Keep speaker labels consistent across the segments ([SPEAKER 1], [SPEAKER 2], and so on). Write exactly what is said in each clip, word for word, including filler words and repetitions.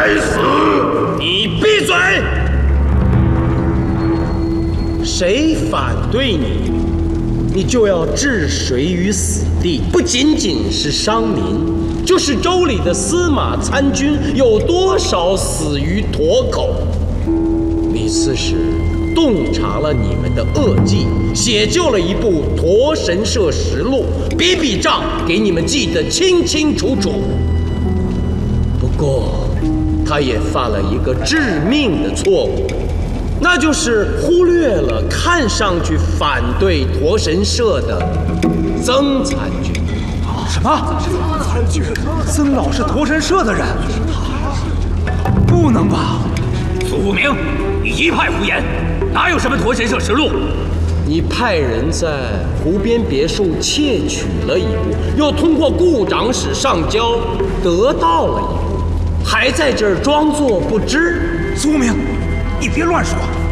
[SPEAKER 1] 该死！
[SPEAKER 2] 你闭嘴！谁反对你，你就要置谁于死地。不仅仅是商民，就是州里的司马参军，有多少死于驼口？李刺史洞察了你们的恶计，写就了一部《驼神社实录》，笔笔账给你们记得清清楚楚。不过，他也犯了一个致命的错误，那就是忽略了看上去反对驼神社的曾参军。
[SPEAKER 3] 什么？曾老是驼神社的人？不能吧？
[SPEAKER 4] 苏无名，你一派胡言，哪有什么驼神社实录？
[SPEAKER 2] 你派人在湖边别墅窃取了一部，又通过顾长史上交得到了一部，还在这儿装作不知。
[SPEAKER 3] 苏无名，你别乱说。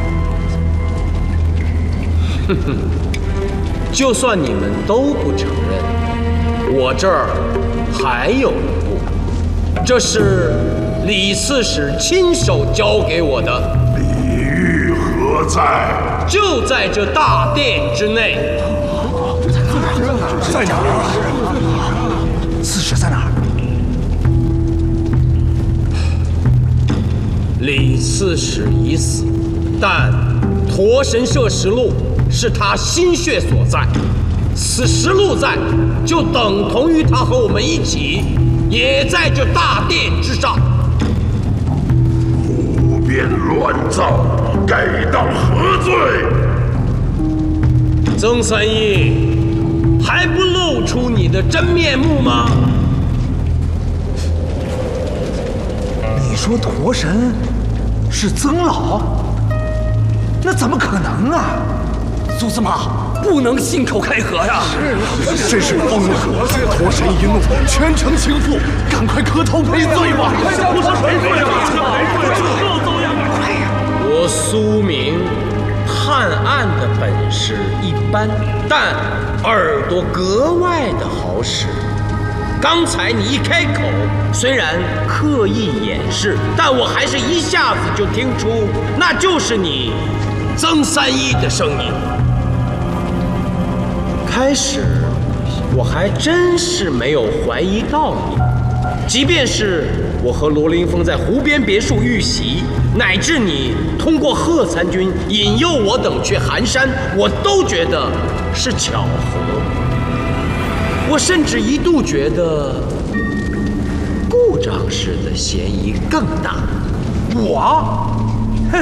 [SPEAKER 2] 哼哼，就算你们都不承认，我这儿还有一部，这是李刺史亲手交给我的。
[SPEAKER 1] 李煜何在？
[SPEAKER 2] 就在这大殿之内。
[SPEAKER 3] 在哪儿？刺史在哪儿？
[SPEAKER 2] 李刺史已死，但驼神社实录是他心血所在。此实录在，就等同于他和我们一起，也在这大殿之上。
[SPEAKER 1] 胡编乱造，该当何罪？
[SPEAKER 2] 曾三一，还不露出你的真面目吗？
[SPEAKER 3] 你说驼神是曾老？那怎么可能啊？
[SPEAKER 4] 苏司马，不能信口开河呀！
[SPEAKER 5] 真是疯了！驼神一怒，全城倾覆，赶快磕头赔罪吧！
[SPEAKER 4] 不是赔罪啊！
[SPEAKER 2] 我苏明探案的本事一般，但耳朵格外的好使。刚才你一开口，虽然刻意掩饰，但我还是一下子就听出，那就是你曾三一的声音。开始我还真是没有怀疑到你，即便是我和罗凌风在湖边别墅遇袭，乃至你通过贺参军引诱我等去寒山，我都觉得是巧合。我甚至一度觉得顾长史的嫌疑更大。
[SPEAKER 3] 我？哼！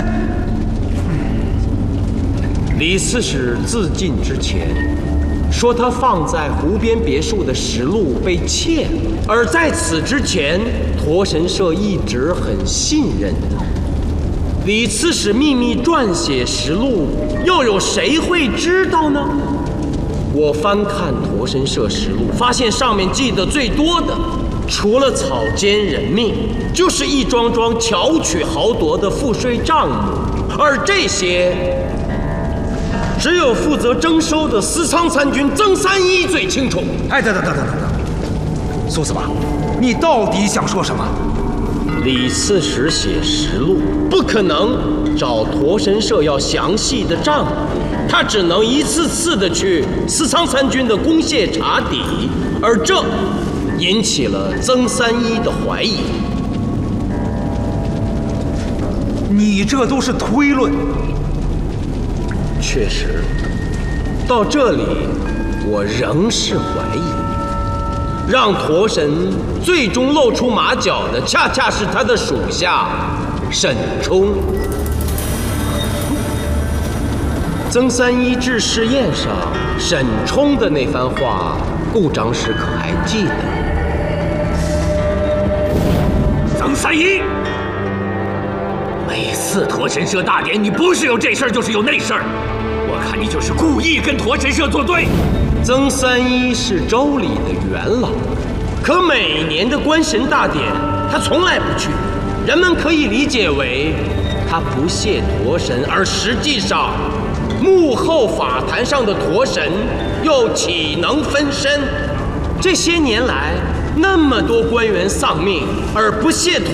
[SPEAKER 2] 李刺史自尽之前说，他放在湖边别墅的实录被窃了，而在此之前，驼神社一直很信任他。李刺史秘密撰写实录，又有谁会知道呢？我翻看驼神社实录，发现上面记得最多的，除了草菅人命，就是一桩桩巧取豪夺的赋税账目，而这些只有负责征收的司仓参军曾三一最清楚。
[SPEAKER 3] 哎，等等等等等等，苏司马，你到底想说什么？
[SPEAKER 2] 李刺史写实录，不可能找驼神社要详细的账目，他只能一次次的去司仓参军的公廨查底，而这引起了曾三一的怀疑。
[SPEAKER 3] 你这都是推论。
[SPEAKER 2] 确实，到这里我仍是怀疑，让驼神最终露出马脚的，恰恰是他的属下沈冲。曾三一致试宴上沈冲的那番话，顾长史可还记得？
[SPEAKER 4] 曾三一，每次驼神社大典，你不是有这事儿，就是有那事儿。我看你就是故意跟驼神社作对。
[SPEAKER 2] 曾三一是州里的元老，可每年的官神大典他从来不去，人们可以理解为他不屑驼神，而实际上幕后法坛上的驼神又岂能分身？这些年来，那么多官员丧命，而不屑驼